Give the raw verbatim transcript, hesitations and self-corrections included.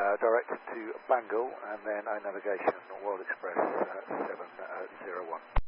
uh, directed to Bangle, and then a navigation World Express uh, seven oh one.